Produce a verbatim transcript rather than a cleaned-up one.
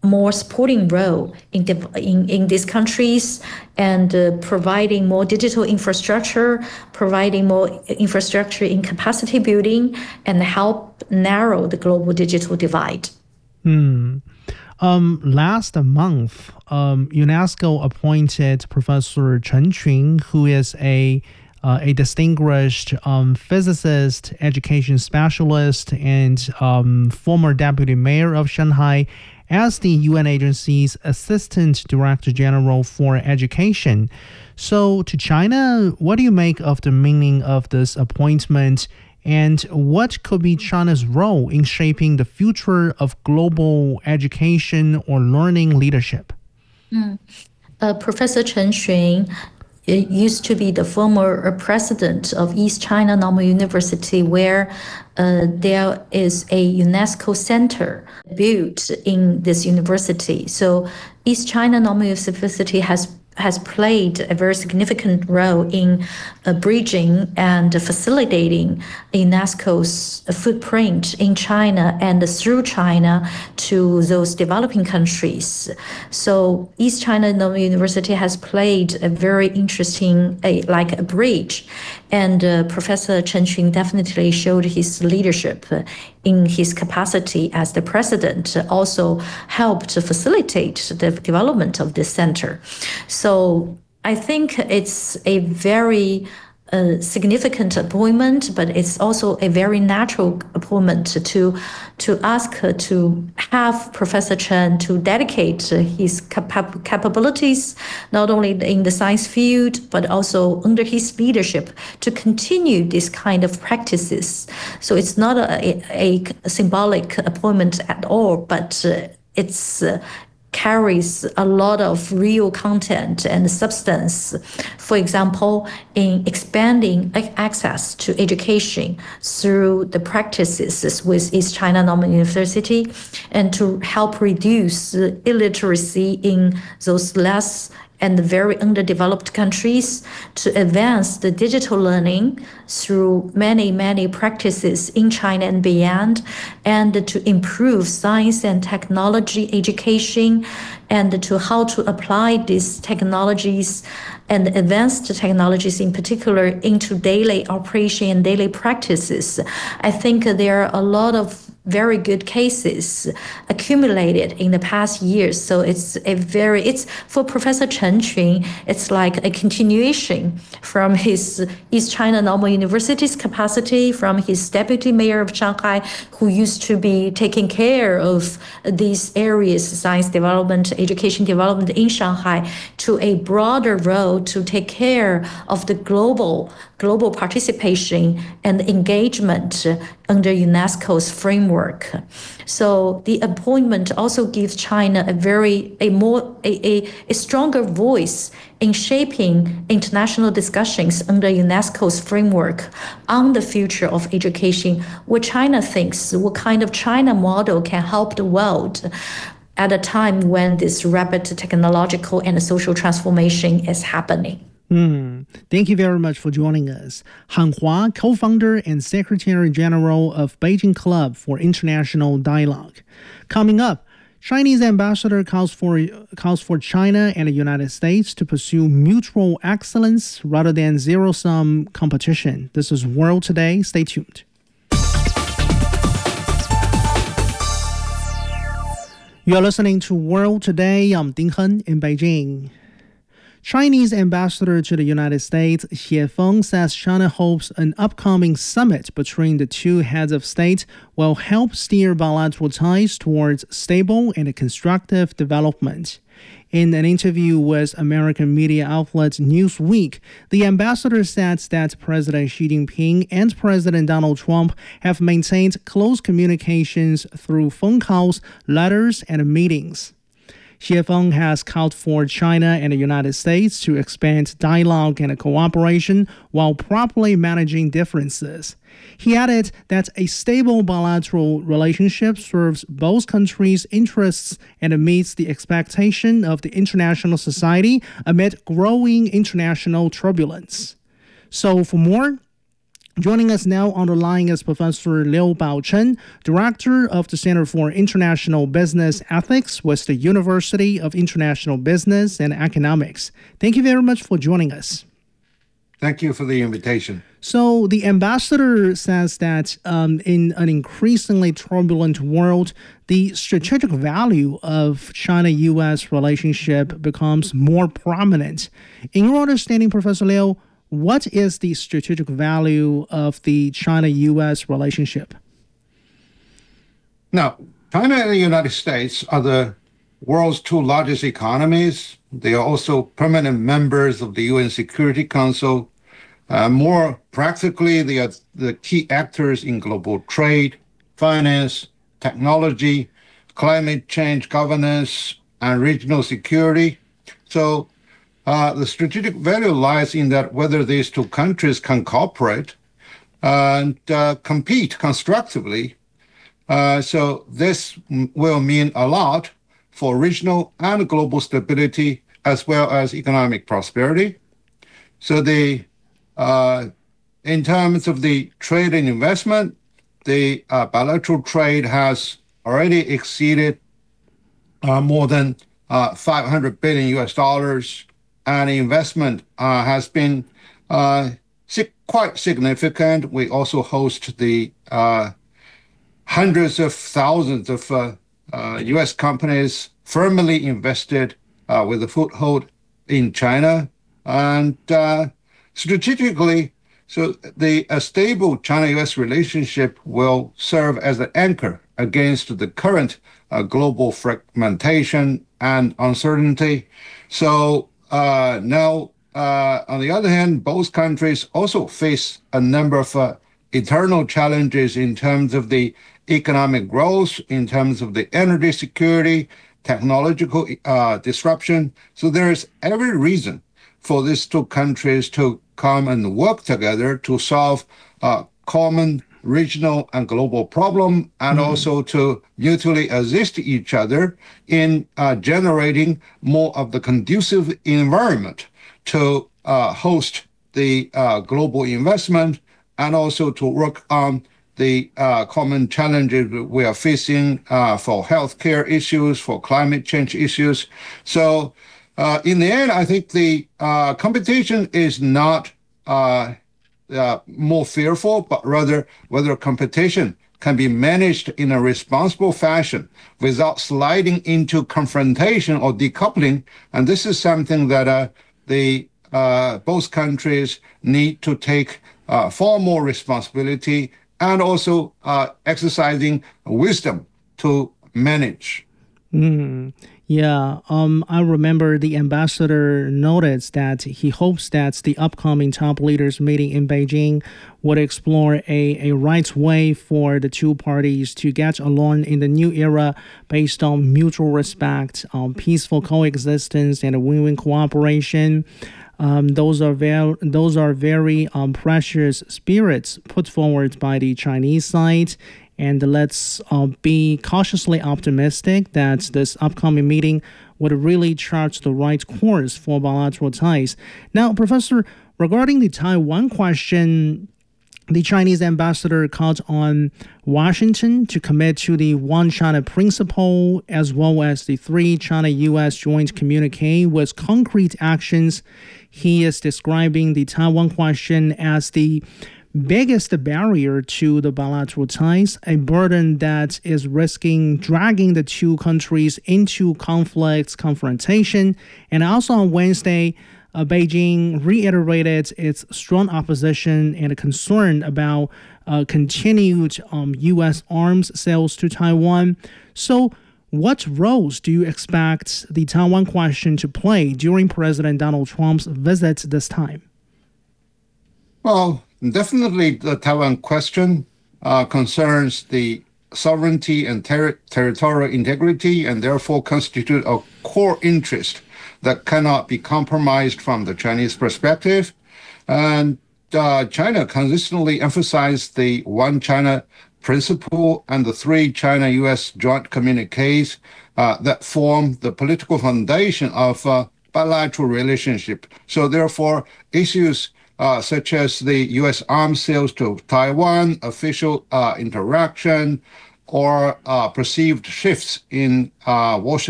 more supporting role in, in, in these countries and uh, providing more digital infrastructure, providing more infrastructure in capacity building, and help narrow the global digital divide. Hmm. Um, last month, um, UNESCO appointed Professor Chen Qun, who is a uh, a distinguished um, physicist, education specialist, and um, former deputy mayor of Shanghai, as the U N agency's Assistant Director General for Education. So, to China, what do you make of the meaning of this appointment? And what could be China's role in shaping the future of global education or learning leadership? Mm. Uh, Professor Chen Qun used to be the former president of East China Normal University, where uh, there is a UNESCO center built in this university. So East China Normal University has has played a very significant role in uh, bridging and facilitating UNESCO's footprint in China and through China to those developing countries. So East China Normal University has played a very interesting, a, like a bridge. And uh, Professor Chen Qun definitely showed his leadership uh, in his capacity as the president, uh, also helped to facilitate the development of this center. So I think it's a very uh, significant appointment, but it's also a very natural appointment to to ask uh, to have Professor Chen to dedicate uh, his capa- capabilities, not only in the science field, but also under his leadership to continue this kind of practices. So it's not a, a, a symbolic appointment at all, but uh, it's uh, carries a lot of real content and substance. For example, in expanding access to education through the practices with East China Normal University, and to help reduce illiteracy in those less and very underdeveloped countries, to advance the digital learning through many, many practices in China and beyond, and to improve science and technology education, and to how to apply these technologies and advanced technologies in particular into daily operation and daily practices. I think there are a lot of very good cases accumulated in the past years. So it's a very, it's for Professor Chen Qun, it's like a continuation from his East China Normal University's capacity, from his deputy mayor of Shanghai, who used to be taking care of these areas, science development, education development in Shanghai, to a broader role to take care of the global global participation and engagement under UNESCO's framework. So the appointment also gives China a very a more a, a, a stronger voice in shaping international discussions under UNESCO's framework on the future of education, what China thinks, what kind of China model can help the world at a time when this rapid technological and social transformation is happening. Mm, thank you very much for joining us. Han Hua, co-founder and Secretary General of Beijing Club for International Dialogue. Coming up, Chinese ambassador calls for calls for China and the United States to pursue mutual excellence rather than zero-sum competition. This is World Today. Stay tuned. You are listening to World Today. I'm Ding Hen in Beijing. Chinese ambassador to the United States, Xie Feng, says China hopes an upcoming summit between the two heads of state will help steer bilateral ties towards stable and constructive development. In an interview with American media outlet Newsweek, the ambassador said that President Xi Jinping and President Donald Trump have maintained close communications through phone calls, letters, and meetings. Xie Feng has called for China and the United States to expand dialogue and cooperation while properly managing differences. He added that a stable bilateral relationship serves both countries' interests and meets the expectation of the international society amid growing international turbulence. So for more, Joining us now on the line is Professor Liu Baochen, Director of the Center for International Business Ethics with the University of International Business and Economics. Thank you very much for joining us. Thank you for the invitation. So the ambassador says that um, in an increasingly turbulent world, the strategic value of China-U S relationship becomes more prominent. In your understanding, Professor Liu, what is the strategic value of the China-U S relationship? Now, China and the United States are the world's two largest economies. They are also permanent members of the U N Security Council. Uh, more practically, they are the key actors in global trade, finance, technology, climate change governance, and regional security. So uh, the strategic value lies in that whether these two countries can cooperate and uh, compete constructively. Uh, so this will mean a lot for regional and global stability as well as economic prosperity. So the Uh, in terms of the trade and investment, the uh, bilateral trade has already exceeded uh, more than uh, five hundred billion U S dollars, and investment uh, has been uh, si- quite significant. We also host the uh, hundreds of thousands of uh, uh, U S companies firmly invested uh, with a foothold in China, and uh, strategically, so the a stable China-U S relationship will serve as an anchor against the current uh, global fragmentation and uncertainty. So uh, now, uh, on the other hand, both countries also face a number of uh, internal challenges in terms of the economic growth, in terms of the energy security, technological uh, disruption. So there is every reason for these two countries to come and work together to solve uh, common regional and global problem, and mm. also to mutually assist each other in uh, generating more of the conducive environment to uh, host the uh, global investment, and also to work on the uh, common challenges we are facing uh, for healthcare issues, for climate change issues. So Uh, in the end, I think the uh, competition is not uh, uh, more fearful, but rather whether competition can be managed in a responsible fashion without sliding into confrontation or decoupling. And this is something that uh, the uh, both countries need to take uh, far more responsibility and also uh, exercising wisdom to manage. Mm. Yeah, um, I remember the ambassador noted that he hopes that the upcoming top leaders meeting in Beijing would explore a, a right way for the two parties to get along in the new era based on mutual respect, um, peaceful coexistence, and a win-win cooperation. Um, those are very, those are very um, precious spirits put forward by the Chinese side. And let's uh, be cautiously optimistic that this upcoming meeting would really chart the right course for bilateral ties. Now, Professor, regarding the Taiwan question, the Chinese ambassador called on Washington to commit to the One China principle, as well as the three China-U S joint communique with concrete actions. He is describing the Taiwan question as the biggest barrier to the bilateral ties, a burden that is risking dragging the two countries into conflicts, confrontation. And also on Wednesday, uh, Beijing reiterated its strong opposition and concern about uh, continued um, U S arms sales to Taiwan. So what roles do you expect the Taiwan question to play during President Donald Trump's visit this time? Well, definitely the Taiwan question uh, concerns the sovereignty and ter- territorial integrity, and therefore constitute a core interest that cannot be compromised from the Chinese perspective. And uh, China consistently emphasized the One China principle and the three China-U S joint communiques uh, that form the political foundation of uh, bilateral relationship. So therefore, issues uh, such as the U S arms sales to Taiwan, official uh, interaction, or uh, perceived shifts in uh, Washington.